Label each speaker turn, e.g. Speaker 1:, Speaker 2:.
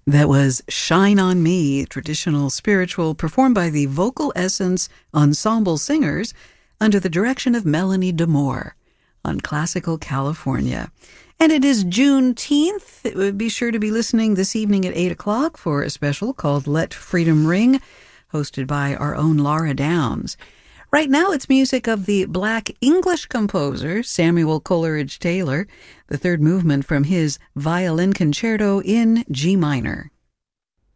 Speaker 1: That was Shine on Me, traditional spiritual performed by the Vocal Essence Ensemble Singers under the direction of Melanie D'Amour on Classical California. And it is Juneteenth. Be sure to be listening this evening at 8 o'clock for a special called Let Freedom Ring, hosted by our own Laura Downs. Right now, it's music of the Black English composer Samuel Coleridge Taylor, the third movement from his Violin Concerto in G minor.